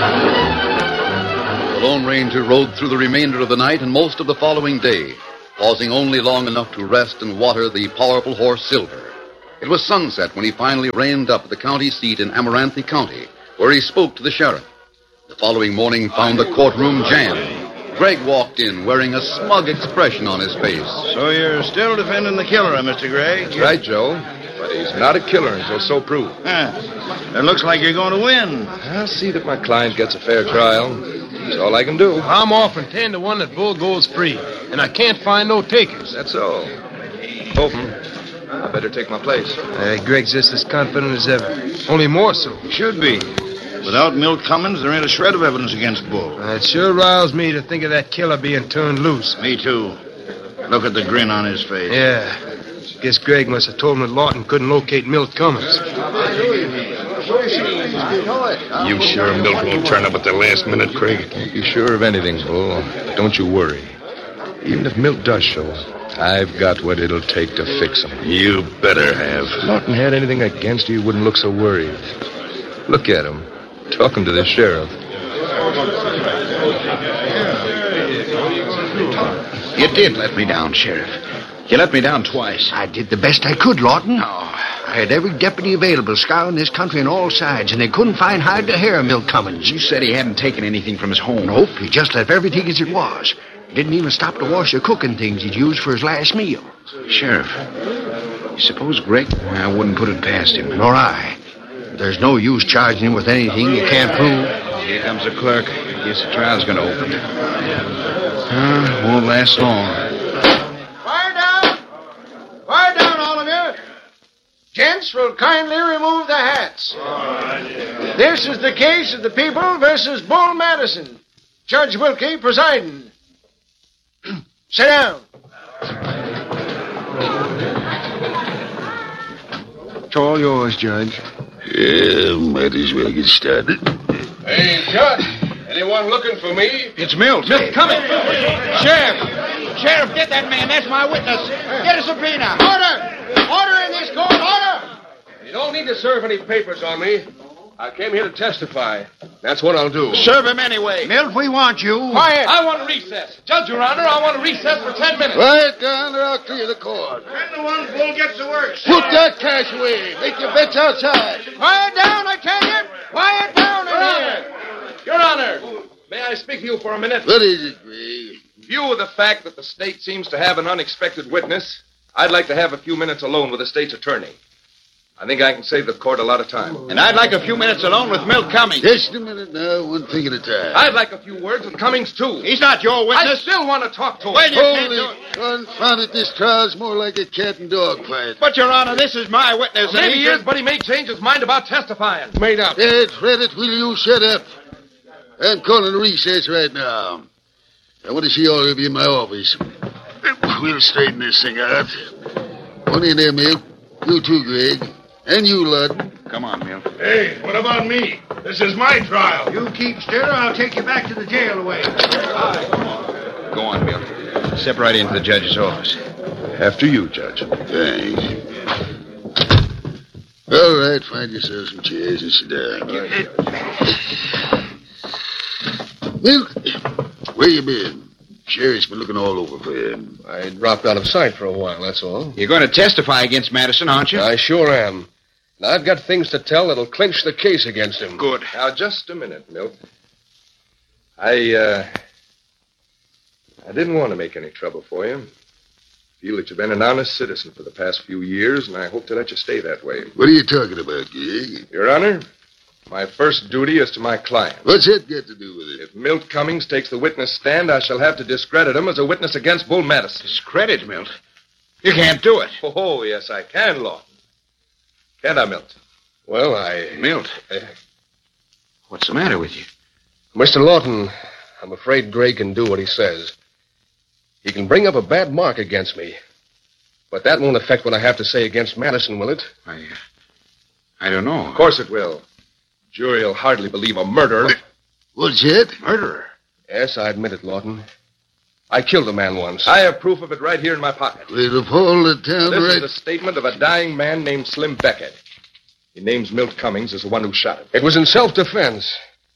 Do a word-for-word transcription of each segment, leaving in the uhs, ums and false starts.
The Lone Ranger rode through the remainder of the night and most of the following day, pausing only long enough to rest and water the powerful horse Silver. It was sunset when he finally reined up at the county seat in Amaranth County, where he spoke to the sheriff. The following morning found the courtroom jammed. Greg walked in wearing a smug expression on his face. So you're still defending the killer, Mister Gregg? That's right, Joe. But he's not a killer until so proved. Huh. It looks like you're going to win. I'll see that my client gets a fair trial. That's all I can do. I'm offering ten to one that Bull goes free, and I can't find no takers. That's all. Hopen, I better take my place. Uh, Greg's just as confident as ever. Only more so. Should be. Without Milt Cummins, there ain't a shred of evidence against Bull. Uh, it sure riles me to think of that killer being turned loose. Me too. Look at the grin on his face. Yeah. Guess Greg must have told him that Lawton couldn't locate Milt Cummins. You sure Milt won't turn up at the last minute, Craig? Can't be sure of anything, Bull. But don't you worry. Even if Milt does show, I've got what it'll take to fix him. You better have. If Lawton had anything against you, he wouldn't look so worried. Look at him. Talking to the sheriff. You did let me down, Sheriff. You let me down twice. I did the best I could, Lawton. Oh. I had every deputy available scouring this country on all sides, and they couldn't find hide to hair of Milt Cummins. You said he hadn't taken anything from his home. Nope, he just left everything as it was. Didn't even stop to wash the cooking things he'd used for his last meal. Sheriff, you suppose Greg? I wouldn't put it past him. Nor I. There's no use charging him with anything you can't prove. Here comes the clerk. I guess the trial's going to open. Uh, won't last long. Fire down! Fire down, all of you! Gents will kindly remove the hats. This is the case of the people versus Bull Madison. Judge Wilkie presiding. Sit down. It's all yours, Judge. Yeah, might as well get started. Hey, Judge. Anyone looking for me? It's Milt. Milt coming. Sheriff! Sheriff, get that man. That's my witness. Get a subpoena. Order! Order in this court. Order! You don't need to serve any papers on me. I came here to testify. That's what I'll do. Serve him anyway. Milt, we want you. Quiet. I want a recess. Judge, Your Honor, I want a recess for ten minutes. Quiet down or I'll clear the court. Ten to one, Bull gets to work. Put that cash away. Make your bets outside. Quiet down, I tell you. Quiet down in here. Your Honor, may I speak to you for a minute? What is it, Greg? In view of the fact that the state seems to have an unexpected witness, I'd like to have a few minutes alone with the state's attorney. I think I can save the court a lot of time. And I'd like a few minutes alone with Milt Cummings. Just a minute now, one thing at a time. I'd like a few words with Cummings, too. He's not your I witness. still want to talk to him. Well, you can't do Holy it. confounded, this trial's more like a cat and dog fight. But, Your Honor, this is my witness. and Maybe he he can- is, but he may change his mind about testifying. Made up. Dad, Reddit, will you shut up? I'm calling a recess right now. I want to see all of you in my office. We'll straighten this thing out. One in there, Milt. You too, Greg. And you, Lud. Come on, Milt. Hey, what about me? This is my trial. You keep still or I'll take you back to the jail away. Go on, Milt. Step right into the judge's office. After you, Judge. Thanks. All right, find yourself some chairs and sit down. Milt, where you been? Sheriff's been looking all over for you. I dropped out of sight for a while, that's all. You're going to testify against Madison, aren't you? I sure am. And I've got things to tell that'll clinch the case against him. Good. Now, just a minute, Milt. I, uh... I didn't want to make any trouble for you. I feel that you've been an honest citizen for the past few years, and I hope to let you stay that way. What are you talking about, Greg? Your Honor, my first duty is to my client. What's that got to do with it? If Milt Cummings takes the witness stand, I shall have to discredit him as a witness against Bull Madison. Discredit, Milt. You can't do it. Oh, yes, I can, Lawton. Can't I, Milt? Well, I... Milt. Uh, What's the matter with you? Mister Lawton, I'm afraid Gray can do what he says. He can bring up a bad mark against me. But that won't affect what I have to say against Madison, will it? I... I don't know. Of course it will. Jury will hardly believe a murderer. What's that? Murderer. Yes, I admit it, Lawton. I killed a man once. I have proof of it right here in my pocket. We'll have all the town This right... is the statement of a dying man named Slim Beckett. He names Milt Cummings as the one who shot him. It was in self-defense.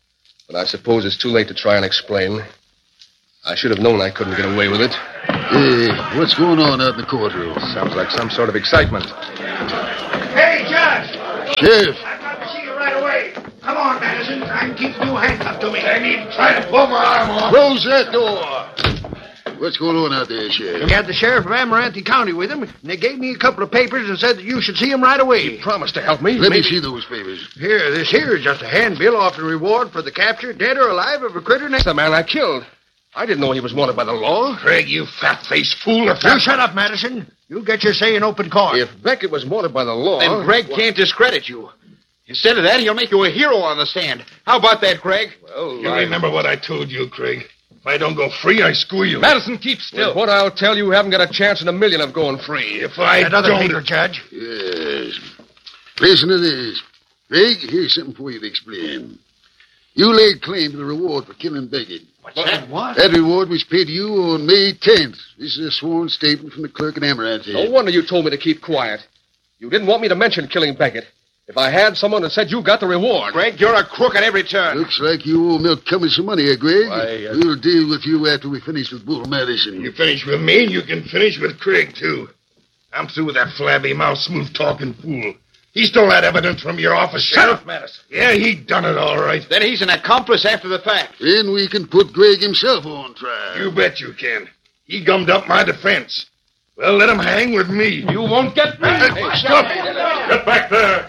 But I suppose it's too late to try and explain. I should have known I couldn't get away with it. Hey, what's going on out in the courtroom? Sounds like some sort of excitement. Hey, Judge! Sheriff! I've got to see you right away. Come on, Madison. I'm keeping you handcuffed to me. I need to try to pull my arm off. Close that door! What's going on out there, Sheriff? He had the sheriff of Amaranth County with him, and they gave me a couple of papers and said that you should see him right away. He promised to help me. Let Maybe... me see those papers. Here, this here is just a handbill offering reward for the capture, dead or alive, of a critter named... the man I killed. I didn't know he was wanted by the law. Craig, you fat-faced fool. If You shut up, Madison. You get your say in open court. If Beckett was wanted by the law... Then Greg can't discredit you. Instead of that, he'll make you a hero on the stand. How about that, Greg? Well, You I- remember what I told you, Craig. If I don't go free, I school you. Madison, keep still. With what I'll tell you, you haven't got a chance in a million of going free. If I That other don't... paper, Judge. Yes. Listen to this. Greg, here's something for you to explain. You laid claim to the reward for killing Beckett. What's that? What? That reward was paid to you on May tenth. This is a sworn statement from the clerk at Amaranth. No wonder you told me to keep quiet. You didn't want me to mention killing Beckett. If I had, someone had said you got the reward. Greg, you're a crook at every turn. Looks like you owe Milt Cummins some money, eh, Greg? Why, uh... We'll deal with you after we finish with Bull Madison. You finish with me, you can finish with Craig, too. I'm through with that flabby mouth, smooth-talking fool. He stole that evidence from your office, Sheriff. Madison. Yeah, he done it all right. Then he's an accomplice after the fact. Then we can put Greg himself on trial. You bet you can. He gummed up my defense. Well, let him hang with me. You won't get me. Hey, Stop! Get back there.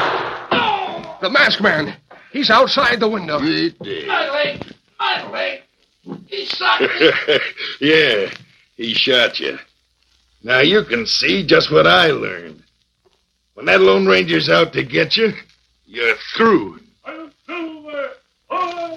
The masked man. He's outside the window. Right there. My leg! My leg! He shot me! Yeah, he shot you. Now you can see just what I learned. When that Lone Ranger's out to get you, you're through. I'm through.